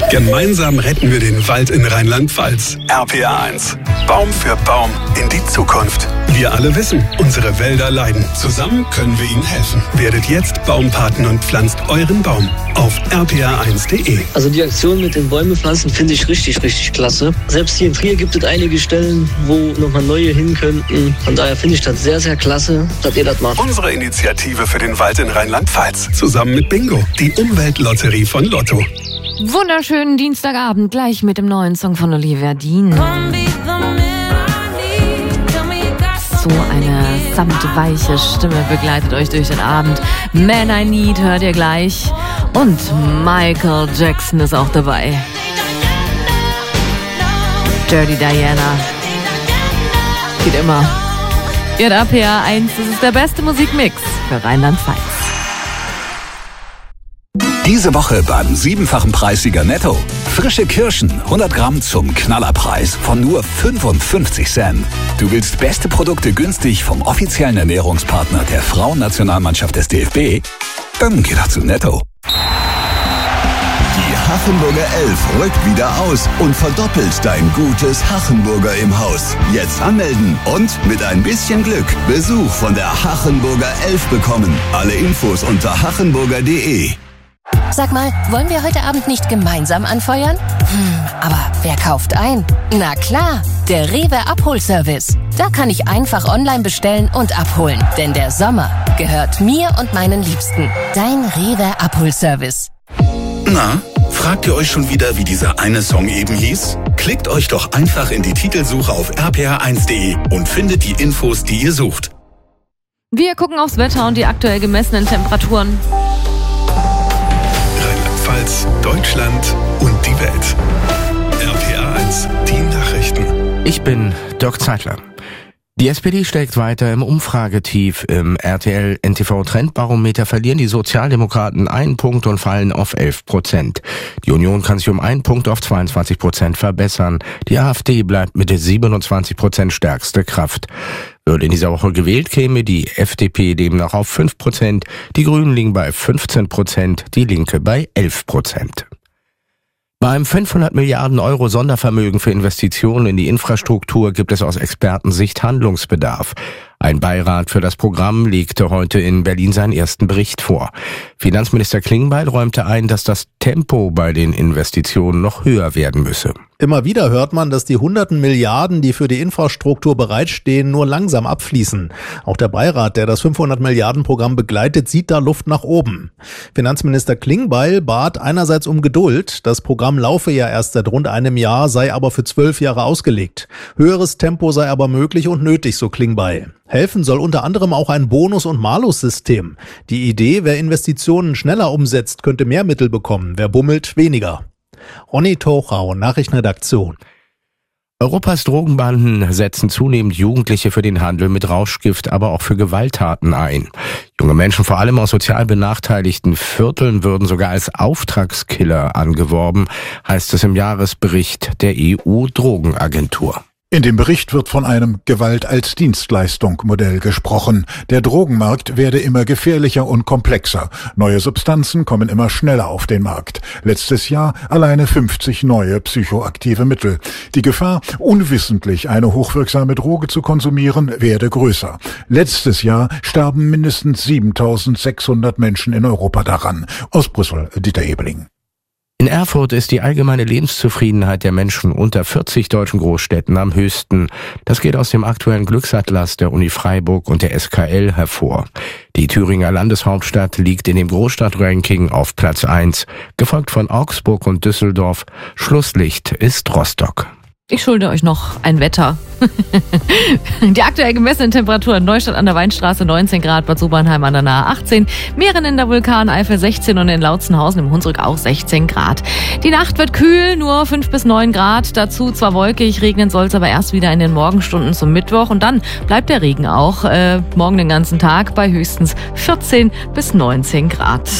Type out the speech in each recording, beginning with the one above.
Gemeinsam retten wir den Wald in Rheinland-Pfalz. RPA 1. Baum für Baum in die Zukunft. Wir alle wissen, unsere Wälder leiden. Zusammen können wir ihnen helfen. Werdet jetzt Baumpaten und pflanzt euren Baum auf rpa1.de. Also die Aktion mit den Bäume pflanzen finde ich richtig klasse. Selbst hier in Trier gibt es einige Stellen, wo nochmal neue hin könnten. Von daher finde ich das sehr klasse, dass ihr das macht. Unsere Initiative für den Wald in Rheinland-Pfalz. Zusammen mit Bingo, die Umweltlotterie von Lotto. Wunderschönen Dienstagabend, gleich mit dem neuen Song von Olivia Dean. So eine samtweiche Stimme begleitet euch durch den Abend. Man I Need hört ihr gleich. Und Michael Jackson ist auch dabei. Dirty Diana. Geht immer. Ihr RPA 1, das ist der beste Musikmix für Rheinland-Pfalz. Diese Woche beim 7-fachen Preissieger Netto. Frische Kirschen, 100 Gramm zum Knallerpreis von nur 55 Cent. Du willst beste Produkte günstig vom offiziellen Ernährungspartner der Frauennationalmannschaft des DFB? Dann geh doch zu Netto. Die Hachenburger 11 rückt wieder aus und verdoppelt dein gutes Hachenburger im Haus. Jetzt anmelden und mit ein bisschen Glück Besuch von der Hachenburger 11 bekommen. Alle Infos unter hachenburger.de. Sag mal, wollen wir heute Abend nicht gemeinsam anfeuern? Aber wer kauft ein? Na klar, der Rewe Abholservice. Da kann ich einfach online bestellen und abholen. Denn der Sommer gehört mir und meinen Liebsten. Dein Rewe Abholservice. Na, fragt ihr euch schon wieder, wie dieser eine Song eben hieß? Klickt euch doch einfach in die Titelsuche auf rpa1.de und findet die Infos, die ihr sucht. Wir gucken aufs Wetter und die aktuell gemessenen Temperaturen. Rheinland-Pfalz, Deutschland und die Welt. RPA 1, die Nachrichten. Ich bin Dirk Zeitler. Die SPD steckt weiter im Umfragetief. Im RTL-NTV-Trendbarometer verlieren die Sozialdemokraten 1 Punkt und fallen auf 11%. Die Union kann sich um 1 Punkt auf 22% verbessern. Die AfD bleibt mit 27% stärkste Kraft. Würde in dieser Woche gewählt, käme die FDP demnach auf 5%, die Grünen liegen bei 15%, die Linke bei 11%. Beim 500 Milliarden Euro Sondervermögen für Investitionen in die Infrastruktur gibt es aus Expertensicht Handlungsbedarf. Ein Beirat für das Programm legte heute in Berlin seinen ersten Bericht vor. Finanzminister Klingbeil räumte ein, dass das Tempo bei den Investitionen noch höher werden müsse. Immer wieder hört man, dass die hunderten Milliarden, die für die Infrastruktur bereitstehen, nur langsam abfließen. Auch der Beirat, der das 500-Milliarden-Programm begleitet, sieht da Luft nach oben. Finanzminister Klingbeil bat einerseits um Geduld. Das Programm laufe ja erst seit rund einem Jahr, sei aber für 12 Jahre ausgelegt. Höheres Tempo sei aber möglich und nötig, so Klingbeil. Helfen soll unter anderem auch ein Bonus- und Malus-System. Die Idee, wer Investitionen schneller umsetzt, könnte mehr Mittel bekommen, wer bummelt, weniger. Ronny Tochau, Nachrichtenredaktion. Europas Drogenbanden setzen zunehmend Jugendliche für den Handel mit Rauschgift, aber auch für Gewalttaten ein. Junge Menschen, vor allem aus sozial benachteiligten Vierteln, würden sogar als Auftragskiller angeworben, heißt es im Jahresbericht der EU-Drogenagentur. In dem Bericht wird von einem Gewalt-als-Dienstleistung-Modell gesprochen. Der Drogenmarkt werde immer gefährlicher und komplexer. Neue Substanzen kommen immer schneller auf den Markt. Letztes Jahr alleine 50 neue psychoaktive Mittel. Die Gefahr, unwissentlich eine hochwirksame Droge zu konsumieren, werde größer. Letztes Jahr starben mindestens 7.600 Menschen in Europa daran. Aus Brüssel, Dieter Ebeling. In Erfurt ist die allgemeine Lebenszufriedenheit der Menschen unter 40 deutschen Großstädten am höchsten. Das geht aus dem aktuellen Glücksatlas der Uni Freiburg und der SKL hervor. Die Thüringer Landeshauptstadt liegt in dem Großstadtranking auf Platz 1, gefolgt von Augsburg und Düsseldorf. Schlusslicht ist Rostock. Ich schulde euch noch ein Wetter. Die aktuell gemessenen Temperaturen: Neustadt an der Weinstraße 19 Grad, Bad Sobernheim an der Nahe 18, Mähren in der Vulkaneifel 16 und in Lautzenhausen im Hunsrück auch 16 Grad. Die Nacht wird kühl, nur 5 bis 9 Grad. Dazu zwar wolkig, regnen soll es aber erst wieder in den Morgenstunden zum Mittwoch. Und dann bleibt der Regen auch morgen den ganzen Tag bei höchstens 14 bis 19 Grad.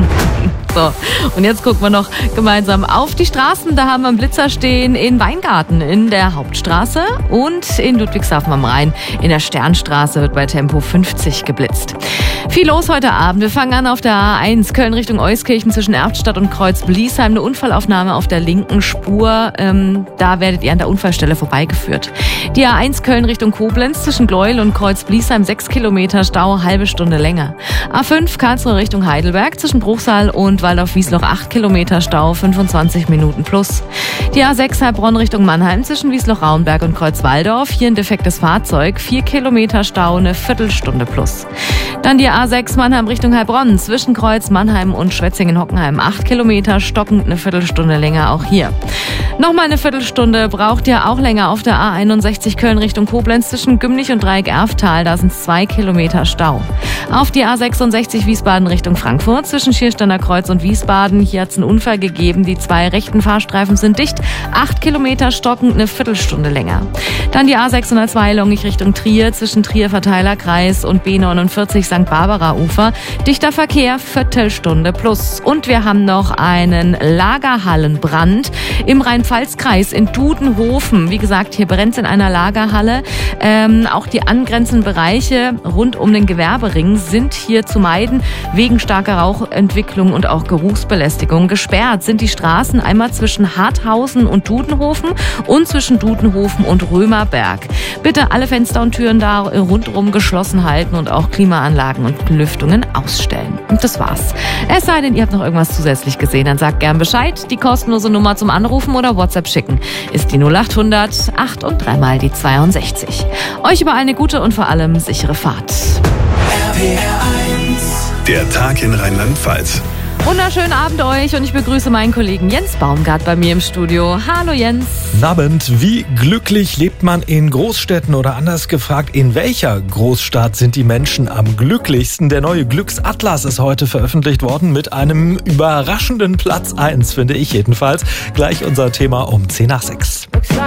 So, und jetzt gucken wir noch gemeinsam auf die Straßen. Da haben wir einen Blitzer stehen in Weingarten. München in der Hauptstraße und in Ludwigshafen am Rhein in der Sternstraße wird bei Tempo 50 geblitzt. Viel los heute Abend. Wir fangen an auf der A1 Köln Richtung Euskirchen zwischen Erftstadt und Kreuz-Bliesheim. Eine Unfallaufnahme auf der linken Spur. Da werdet ihr an der Unfallstelle vorbeigeführt. Die A1 Köln Richtung Koblenz zwischen Gleuel und Kreuz-Bliesheim 6 Kilometer Stau, halbe Stunde länger. A5 Karlsruhe Richtung Heidelberg zwischen Bruchsal und Waldorf-Wiesloch 8 Kilometer Stau, 25 Minuten plus. Die A6 Heilbronn Richtung Mannheim zwischen Wiesloch-Raunberg und Kreuz-Waldorf. Hier ein defektes Fahrzeug, 4 Kilometer Stau, eine Viertelstunde plus. Dann die A6 Mannheim Richtung Heilbronn zwischen Kreuz, Mannheim und Schwetzingen-Hockenheim 8 Kilometer, stockend eine Viertelstunde länger auch hier. Nochmal eine Viertelstunde braucht ihr auch länger auf der A61 Köln Richtung Koblenz zwischen Gümlich und Dreieck-Erftal, da sind es 2 Kilometer Stau. Auf die A66 Wiesbaden Richtung Frankfurt zwischen Schiersteiner Kreuz und Wiesbaden, hier hat es einen Unfall gegeben, die 2 rechten Fahrstreifen sind dicht, 8 Kilometer stockend eine Viertelstunde länger. Dann die A602 Longich Richtung Trier zwischen Trier Verteilerkreis und B49 St. Barbara Ufer, dichter Verkehr, Viertelstunde plus. Und wir haben noch einen Lagerhallenbrand im Rhein-Pfalz-Kreis in Dudenhofen. Wie gesagt, hier brennt es in einer Lagerhalle. Auch die angrenzenden Bereiche rund um den Gewerbering sind hier zu meiden. Wegen starker Rauchentwicklung und auch Geruchsbelästigung. Gesperrt sind die Straßen einmal zwischen Harthausen und Dudenhofen und zwischen Dudenhofen und Römerberg. Bitte alle Fenster und Türen da rundherum geschlossen halten und auch Klimaanlagen und Lüftungen ausstellen. Und das war's. Es sei denn, ihr habt noch irgendwas zusätzlich gesehen, dann sagt gern Bescheid. Die kostenlose Nummer zum Anrufen oder WhatsApp schicken ist die 0800 8 und 3 mal die 62. Euch überall eine gute und vor allem sichere Fahrt. Der Tag in Rheinland-Pfalz. Wunderschönen Abend euch und ich begrüße meinen Kollegen Jens Baumgart bei mir im Studio. Hallo Jens. Guten Abend. Wie glücklich lebt man in Großstädten oder anders gefragt, in welcher Großstadt sind die Menschen am glücklichsten? Der neue Glücksatlas ist heute veröffentlicht worden mit einem überraschenden Platz 1, finde ich jedenfalls. Gleich unser Thema um 5:10.